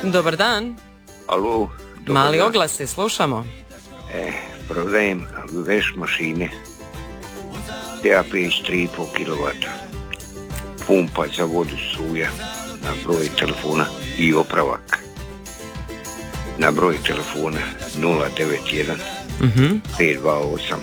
Dobar dan. Alo. Mali oglasi, slušamo. Prodajem veš mašine. DAPS 3,5 kW. Pumpa za vodu, struja. Na broj telefona i opravak. Na broj telefona 091 528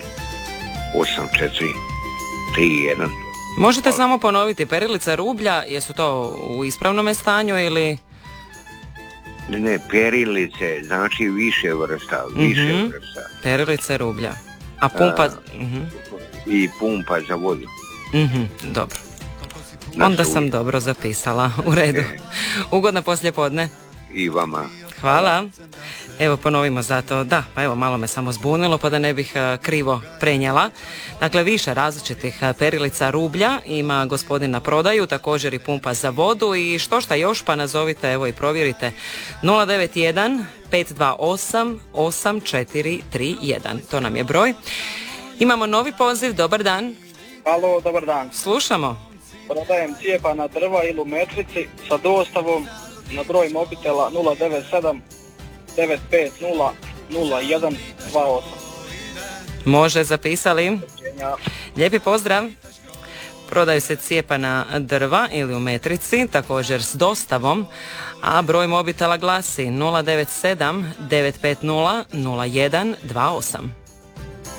8431. Možete samo ponoviti, perilica rublja, jesu to u ispravnom stanju ili... Ne, perilice, znači više vrsta. Perilice rublja. A pumpa... I pumpa za vodu. Dobro. Onda sam dobro zapisala, u redu. Ugodno poslijepodne. I vama. Hvala. Evo ponovimo zato, da, pa evo malo me samo zbunilo pa da ne bih krivo prenijela. Dakle, više različitih perilica rublja ima gospodin na prodaju, također i pumpa za vodu i što još pa nazovite, evo i provjerite 091 528 8431. To nam je broj. Imamo novi poziv, dobar dan. Alo, dobar dan. Slušamo. Prodajem cijepana drva ili u metrici sa dostavom na broj mobitela 097 950 0128. Može, zapisali. Lijepi pozdrav. Prodaju se cijepana drva ili u metrici, također s dostavom, a broj mobitela glasi 097 950 0128.